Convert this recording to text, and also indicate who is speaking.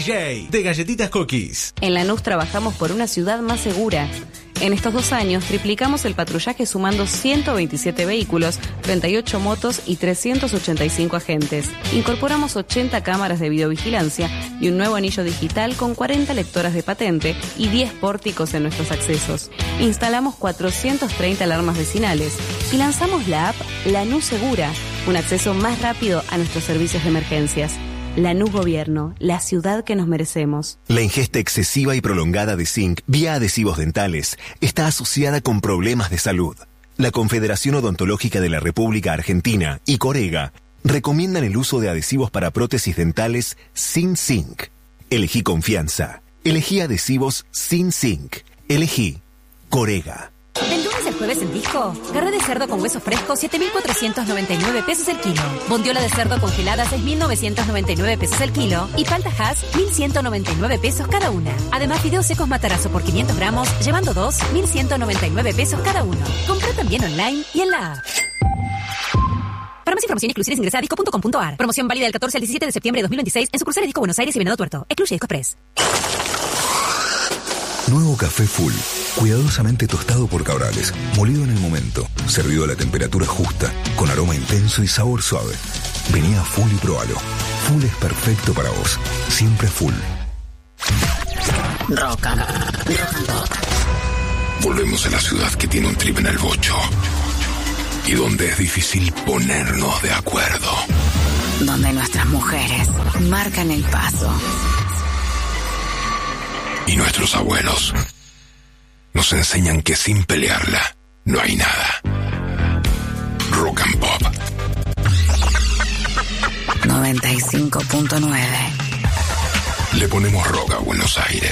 Speaker 1: DJ de Galletitas Cookies.
Speaker 2: En Lanús trabajamos por una ciudad más segura. En estos 2 años triplicamos el patrullaje sumando 127 vehículos, 38 motos y 385 agentes. Incorporamos 80 cámaras de videovigilancia y un nuevo anillo digital con 40 lectoras de patente y 10 pórticos en nuestros accesos. Instalamos 430 alarmas vecinales y lanzamos la app Lanús Segura, un acceso más rápido a nuestros servicios de emergencias. Lanús Gobierno, la ciudad que nos merecemos.
Speaker 3: La ingesta excesiva y prolongada de zinc vía adhesivos dentales está asociada con problemas de salud. La Confederación Odontológica de la República Argentina y Corega recomiendan el uso de adhesivos para prótesis dentales sin zinc. Elegí confianza. Elegí adhesivos sin zinc. Elegí Corega.
Speaker 4: Del lunes al jueves en Disco, carne de cerdo con hueso fresco, 7.499 pesos el kilo. Bondiola de cerdo congelada, 6.999 pesos el kilo. Y palta Hass, 1.199 pesos cada una. Además, fideos secos Matarazzo por 500 gramos, llevando 2, 1.199 pesos cada uno. Compra también online y en la app. Para más información y exclusiones ingresa a disco.com.ar. Promoción válida del 14 al 17 de septiembre de 2026 en sucursales Disco Buenos Aires y Venado Tuerto. Excluye Disco Express.
Speaker 5: Nuevo café Full, cuidadosamente tostado por Cabrales, molido en el momento, servido a la temperatura justa, con aroma intenso y sabor suave. Vení a Full y próbalo. Full es perfecto para vos. Siempre Full.
Speaker 6: Rock and Pop.
Speaker 7: Volvemos a la ciudad que tiene un trip en el bocho y donde es difícil ponernos de acuerdo.
Speaker 6: Donde nuestras mujeres marcan el paso.
Speaker 7: Y nuestros abuelos nos enseñan que sin pelearla no hay nada. Rock and Pop
Speaker 6: 95.9.
Speaker 7: Le ponemos rock a Buenos Aires.